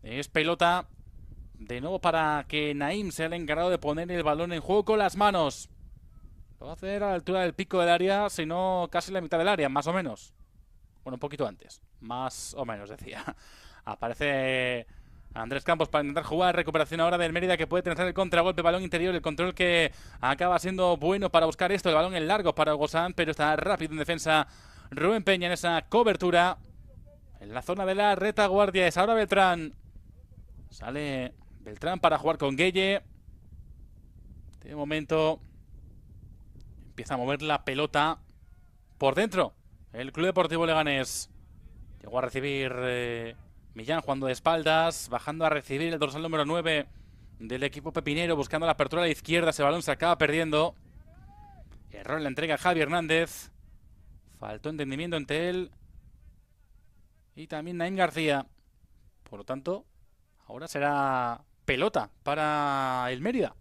Es pelota de nuevo para que Naim sea el encargado de poner el balón en juego con las manos. Lo va a hacer a la altura del pico del área, si no casi la mitad del área, más o menos. Bueno, un poquito antes. Más o menos, decía. Aparece Andrés Campos para intentar jugar. Recuperación ahora del Mérida, que puede tener el contragolpe. Balón interior, el control que acaba siendo bueno para buscar esto. El balón en largo para Gozán, pero está rápido en defensa Rubén Peña en esa cobertura. En la zona de la retaguardia es ahora Beltrán. Sale Beltrán para jugar con Gueye. De momento empieza a mover la pelota por dentro el Club Deportivo Leganés. Llegó a recibir Millán jugando de espaldas, bajando a recibir el dorsal número 9 del equipo pepinero, buscando la apertura a la izquierda. Ese balón se acaba perdiendo. Error en la entrega a Javi Hernández. Faltó entendimiento entre él y también Naim García. Por lo tanto, ahora será pelota para el Mérida.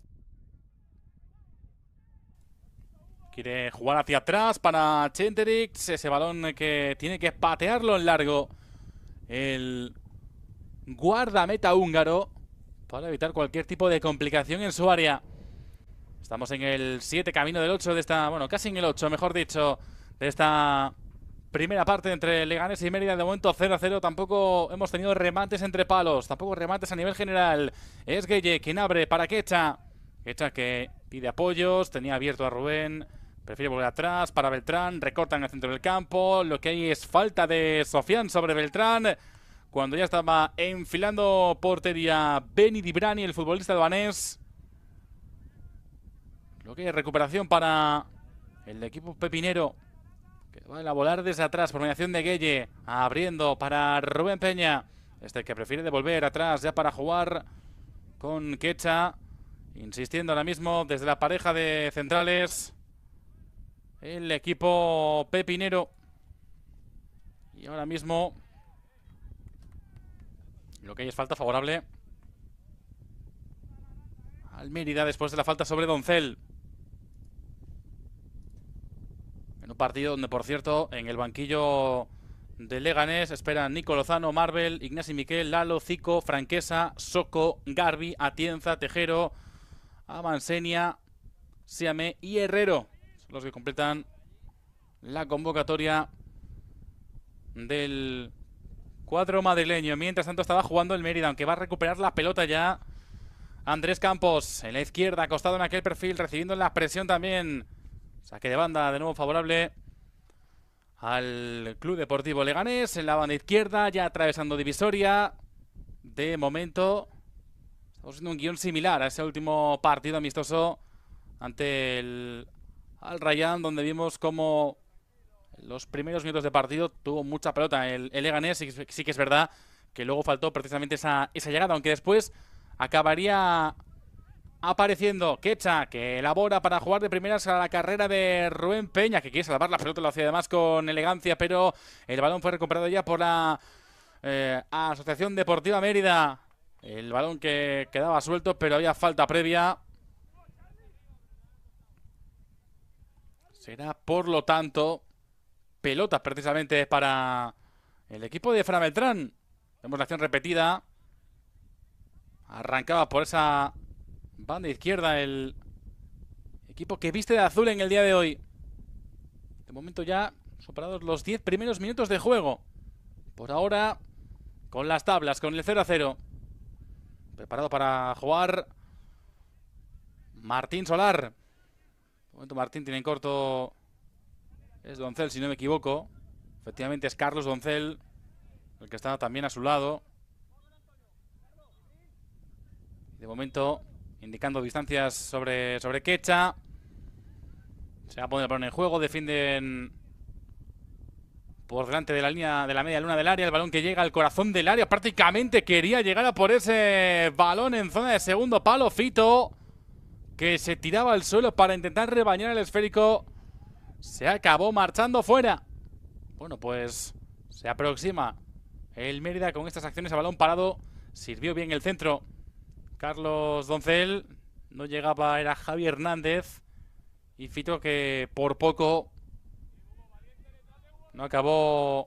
Quiere jugar hacia atrás para Chenterix. Ese balón que tiene que patearlo en largo el guardameta húngaro para evitar cualquier tipo de complicación en su área. Estamos en el 7, camino del 8 de esta... Bueno, casi en el 8, mejor dicho, de esta primera parte entre Leganés y Mérida. De momento 0-0. Tampoco hemos tenido remates entre palos. Tampoco remates a nivel general. Es Gueye quien abre para Quecha. Quecha que pide apoyos. Tenía abierto a Rubén. Prefiere volver atrás para Beltrán. Recortan el centro del campo. Lo que hay es falta de Sofian sobre Beltrán, cuando ya estaba enfilando portería Beni Dibrani, el futbolista albanés. Lo que hay recuperación para el equipo pepinero, que va a volar desde atrás por mediación de Gueye. Abriendo para Rubén Peña. Este que prefiere devolver atrás ya para jugar con Quecha. Insistiendo ahora mismo desde la pareja de centrales el equipo pepinero. Y ahora mismo lo que hay es falta favorable al Mérida después de la falta sobre Doncel. En un partido donde, por cierto, en el banquillo de Leganés esperan Nico Lozano, Marvel, Ignasi Miquel, Lalo, Zico, Franquesa, Soco, Garbi, Atienza, Tejero, Avansenia, Siame y Herrero. Son los que completan la convocatoria del cuadro madrileño. Mientras tanto estaba jugando el Mérida, aunque va a recuperar la pelota ya Andrés Campos en la izquierda, acostado en aquel perfil, recibiendo la presión también. Saque de banda de nuevo favorable al Club Deportivo Leganés. En la banda izquierda, ya atravesando divisoria. De momento estamos haciendo un guión similar a ese último partido amistoso ante el Al Rayyan, donde vimos como en los primeros minutos de partido tuvo mucha pelota el Leganés. Sí que es verdad que luego faltó precisamente esa llegada, aunque después acabaría apareciendo Quecha, que elabora para jugar de primeras a la carrera de Rubén Peña, que quiere salvar la pelota, lo hacía además con elegancia, pero el balón fue recuperado ya por la Asociación Deportiva Mérida. El balón que quedaba suelto, pero había falta previa. Será, por lo tanto, pelotas precisamente para el equipo de Fran Beltrán. Vemos la acción repetida. Arrancaba por esa banda izquierda el equipo que viste de azul en el día de hoy. De momento ya superados los 10 primeros minutos de juego. Por ahora, con las tablas, con el 0-0. Preparado para jugar Martín Solar. De momento Martín tiene en corto. Es Doncel, si no me equivoco. Efectivamente es Carlos Doncel el que está también a su lado. De momento indicando distancias sobre Quecha. Se va a poner el balón en juego. Defienden por delante de la línea de la media luna del área. El balón que llega al corazón del área. Prácticamente quería llegar a por ese balón en zona de segundo palo. Fito, que se tiraba al suelo para intentar rebañar el esférico, se acabó marchando fuera. Bueno, pues se aproxima el Mérida con estas acciones a balón parado. Sirvió bien el centro Carlos Doncel. No llegaba, era Javi Hernández. Y Fito, que por poco no acabó